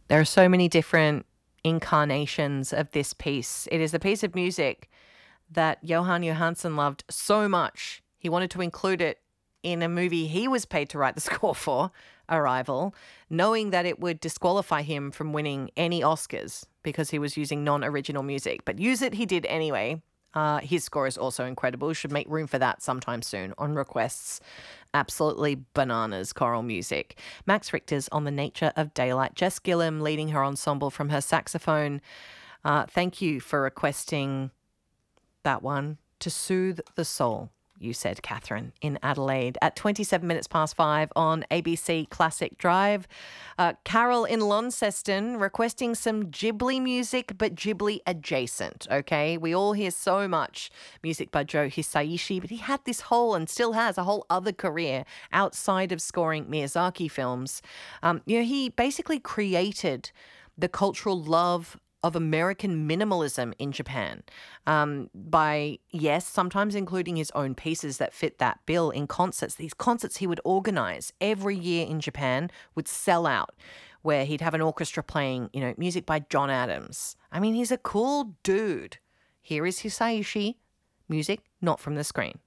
There are so many different incarnations of this piece. It is a piece of music that Johan Johansson loved so much, he wanted to include it in a movie he was paid to write the score for, Arrival, knowing that it would disqualify him from winning any Oscars because he was using non original music. But use it he did anyway. His score is also incredible. Should make room for that sometime soon on requests. Absolutely bananas choral music. Max Richter's On the Nature of Daylight. Jess Gillum leading her ensemble from her saxophone. Thank you for requesting that one. To soothe the soul, you said, Catherine, in Adelaide at 27 minutes past 5 on ABC Classic Drive. Carol in Launceston requesting some Ghibli music, but Ghibli adjacent, okay? We all hear so much music by Joe Hisaishi, but he had this whole and still has a whole other career outside of scoring Miyazaki films. He basically created the cultural love of American minimalism in Japan by, yes, sometimes including his own pieces that fit that bill in concerts. These concerts he would organize every year in Japan would sell out, where he'd have an orchestra playing, music by John Adams. I mean, he's a cool dude. Here is Hisaishi, music not from the screen.